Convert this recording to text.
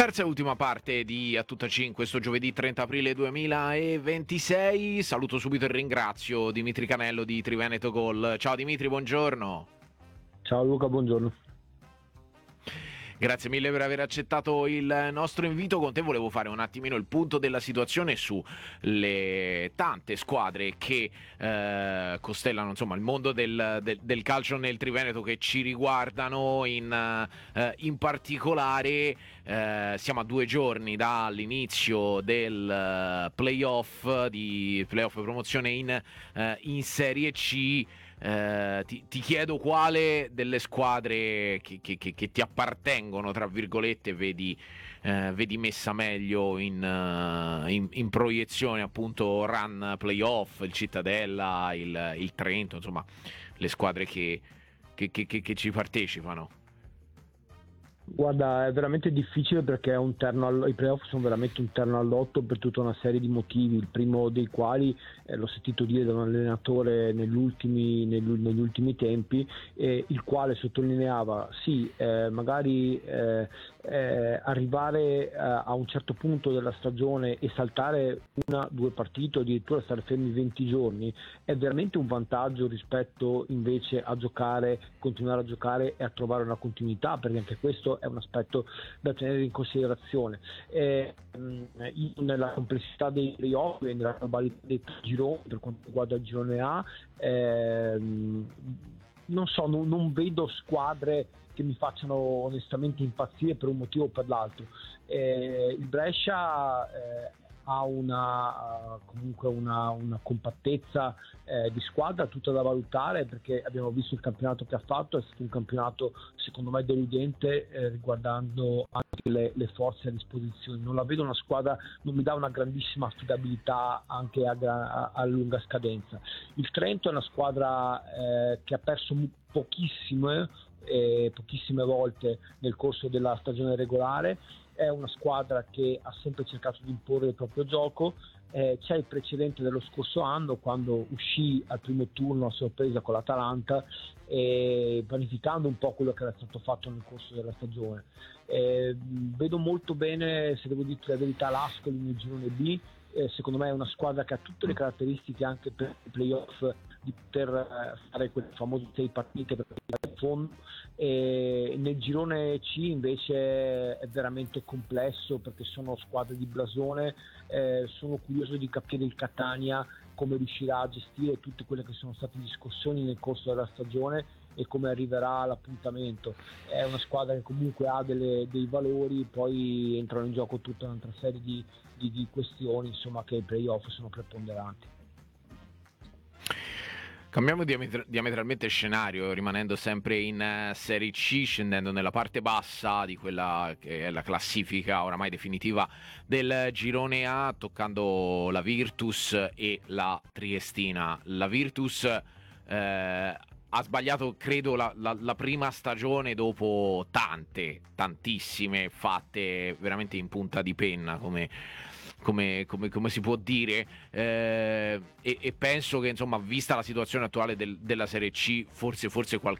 Terza e ultima parte di A Tutta 5, questo giovedì 30 aprile 2026. Saluto subito e ringrazio Dimitri Canello di Triveneto Gol. Ciao Dimitri, buongiorno. Ciao Luca, buongiorno. Grazie mille per aver accettato il nostro invito. Con te volevo fare un attimino il punto della situazione sulle tante squadre che costellano insomma il mondo del calcio nel Triveneto, che ci riguardano in particolare. Siamo a 2 giorni dall'inizio del playoff promozione in Serie C. Ti chiedo quale delle squadre che ti appartengono, tra virgolette, vedi messa meglio in proiezione, appunto run playoff, il Cittadella, il Trento, insomma le squadre che ci partecipano. Guarda, è veramente difficile perché è i playoff sono veramente un terno al lotto per tutta una serie di motivi, il primo dei quali l'ho sentito dire da un allenatore negli ultimi tempi, il quale sottolineava magari arrivare a un certo punto della stagione e saltare 1-2 partite o addirittura stare fermi 20 giorni è veramente un vantaggio rispetto invece a continuare a giocare e a trovare una continuità, perché anche questo è un aspetto da tenere in considerazione. Nella complessità dei playoff e nella globalità dei gironi, per quanto riguarda il girone A, non vedo squadre che mi facciano onestamente impazzire per un motivo o per l'altro. Il Brescia ha comunque una compattezza di squadra tutta da valutare, perché abbiamo visto il campionato che ha fatto, è stato un campionato secondo me deludente riguardando anche le forze a disposizione. Non la vedo una squadra, non mi dà una grandissima affidabilità anche a lunga scadenza. Il Trento è una squadra che ha perso pochissime volte nel corso della stagione regolare. È una squadra che ha sempre cercato di imporre il proprio gioco. C'è il precedente dello scorso anno, quando uscì al primo turno a sorpresa con l'Atalanta, vanificando un po' quello che era stato fatto nel corso della stagione. Vedo molto bene, se devo dirti la verità, l'Ascoli nel girone B. Secondo me è una squadra che ha tutte le caratteristiche anche per i playoff di poter fare quelle famose 6 partite per arrivare in fondo. Nel girone C invece è veramente complesso, perché sono squadre di blasone. Sono curioso di capire il Catania come riuscirà a gestire tutte quelle che sono state discussioni nel corso della stagione e come arriverà all'appuntamento. È una squadra che comunque ha dei valori, poi entrano in gioco tutta un'altra serie di questioni, insomma, che i playoff sono preponderanti. Cambiamo diametralmente scenario, rimanendo sempre in Serie C, scendendo nella parte bassa di quella che è la classifica oramai definitiva del girone A, toccando la Virtus e la Triestina. La Virtus ha sbagliato, credo, la prima stagione dopo tantissime fatte veramente in punta di penna, come si può dire, e penso che, insomma, vista la situazione attuale della Serie C, forse